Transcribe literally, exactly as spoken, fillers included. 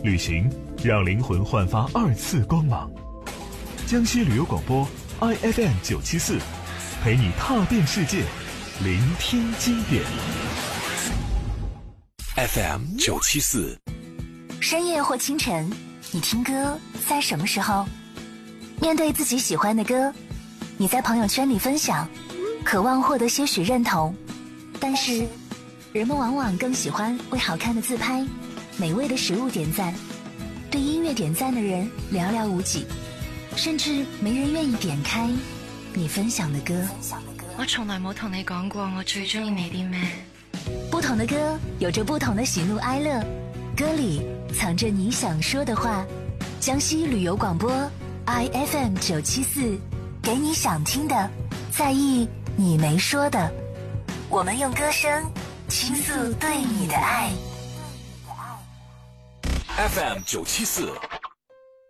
旅行让灵魂焕发二次光芒。江西旅游广播 I F M 九七四，陪你踏遍世界，聆听经典。 F M 九七四， 深夜或清晨，你听歌在什么时候？面对自己喜欢的歌，你在朋友圈里分享，渴望获得些许认同，但是人们往往更喜欢为好看的自拍、美味的食物点赞，对音乐点赞的人寥寥无几，甚至没人願意點開你分享的歌。 我從來冇同你講過我最中意你啲咩。 不同的歌有着不同的喜怒哀樂，歌裡藏着你想說的話。江西旅遊廣播 I F M 九七四，給你想聽的，在意你沒說的。我們用歌聲傾訴對你的愛。 F M 九七四